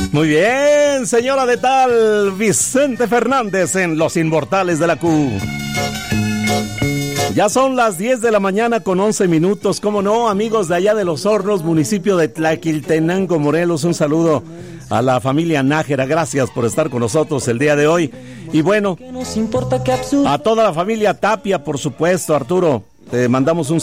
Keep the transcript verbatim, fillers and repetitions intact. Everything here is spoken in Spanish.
Muy bien, señora de tal, Vicente Fernández en Los Inmortales de la Q. Ya son las diez de la mañana con once minutos, cómo no, amigos de allá de Los Hornos, municipio de Tlaquiltenango, Morelos, un saludo a la familia Nájera, gracias por estar con nosotros el día de hoy. Y bueno, a toda la familia Tapia, por supuesto, Arturo, te mandamos un